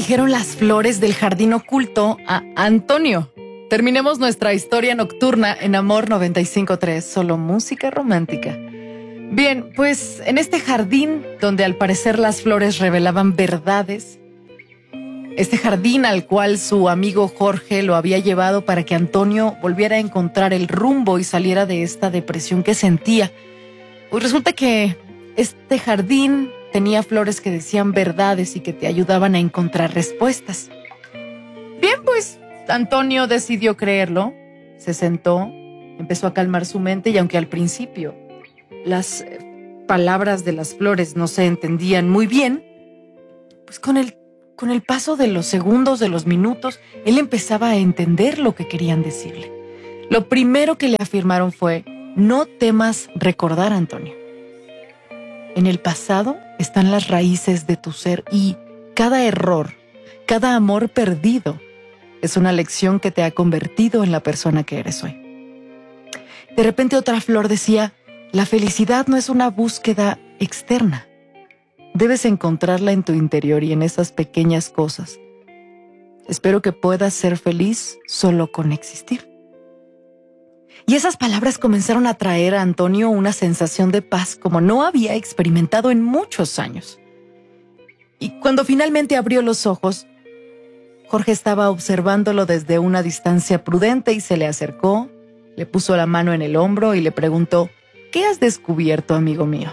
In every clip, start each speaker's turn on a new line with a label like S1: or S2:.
S1: bendijeron las flores del jardín oculto a Antonio. Terminemos nuestra historia nocturna en Amor 95.3, solo música romántica. Bien, pues en este jardín donde al parecer las flores revelaban verdades, este jardín al cual su amigo Jorge lo había llevado para que Antonio volviera a encontrar el rumbo y saliera de esta depresión que sentía, pues resulta que este jardín tenía flores que decían verdades y que te ayudaban a encontrar respuestas. Bien, pues Antonio decidió creerlo, se sentó, empezó a calmar su mente y aunque al principio las palabras de las flores no se entendían muy bien, pues con el paso de los segundos, de los minutos, él empezaba a entender lo que querían decirle. Lo primero que le afirmaron fue: no temas recordar, Antonio. En el pasado están las raíces de tu ser y cada error, cada amor perdido es una lección que te ha convertido en la persona que eres hoy. De repente otra flor decía: la felicidad no es una búsqueda externa. Debes encontrarla en tu interior y en esas pequeñas cosas. Espero que puedas ser feliz solo con existir. Y esas palabras comenzaron a traer a Antonio una sensación de paz como no había experimentado en muchos años. Y cuando finalmente abrió los ojos, Jorge estaba observándolo desde una distancia prudente y se le acercó, le puso la mano en el hombro y le preguntó: ¿qué has descubierto, amigo mío?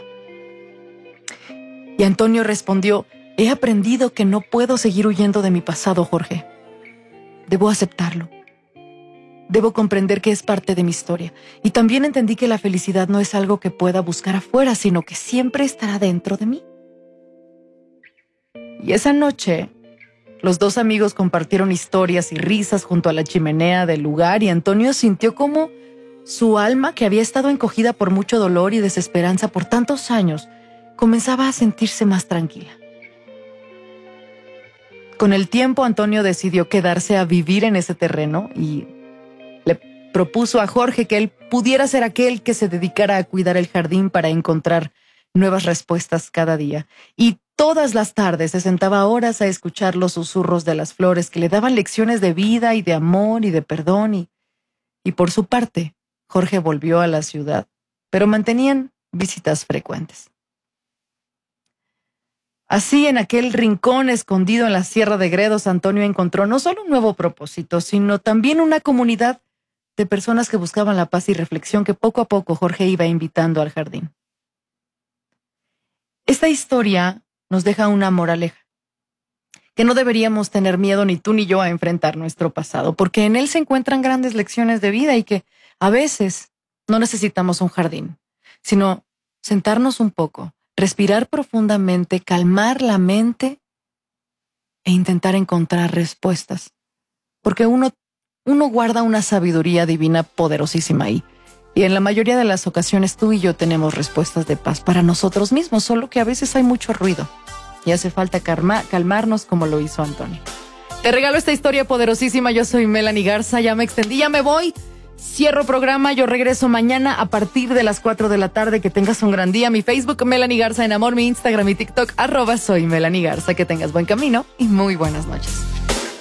S1: Y Antonio respondió: he aprendido que no puedo seguir huyendo de mi pasado, Jorge. Debo aceptarlo. Debo comprender que es parte de mi historia. Y también entendí que la felicidad no es algo que pueda buscar afuera, sino que siempre estará dentro de mí. Y esa noche, los dos amigos compartieron historias y risas junto a la chimenea del lugar y Antonio sintió como su alma, que había estado encogida por mucho dolor y desesperanza por tantos años, comenzaba a sentirse más tranquila. Con el tiempo, Antonio decidió quedarse a vivir en ese terreno y le propuso a Jorge que él pudiera ser aquel que se dedicara a cuidar el jardín para encontrar nuevas respuestas cada día. Y todas las tardes se sentaba horas a escuchar los susurros de las flores que le daban lecciones de vida y de amor y de perdón. Y por su parte, Jorge volvió a la ciudad, pero mantenían visitas frecuentes. Así, en aquel rincón escondido en la Sierra de Gredos, Antonio encontró no solo un nuevo propósito, sino también una comunidad de personas que buscaban la paz y reflexión que poco a poco Jorge iba invitando al jardín. Esta historia nos deja una moraleja, que no deberíamos tener miedo ni tú ni yo a enfrentar nuestro pasado, porque en él se encuentran grandes lecciones de vida y que a veces no necesitamos un jardín, sino sentarnos un poco, respirar profundamente, calmar la mente e intentar encontrar respuestas. Porque uno guarda una sabiduría divina poderosísima ahí. Y en la mayoría de las ocasiones tú y yo tenemos respuestas de paz para nosotros mismos, solo que a veces hay mucho ruido y hace falta calmarnos como lo hizo Antonio. Te regalo esta historia poderosísima. Yo soy Melanie Garza, ya me extendí, ya me voy. Cierro programa, yo regreso mañana a partir de las 4 de la tarde. Que tengas un gran día. Mi Facebook, Melanie Garza en Amor, mi Instagram y TikTok, @soy Melanie Garza. Que tengas buen camino y muy buenas noches.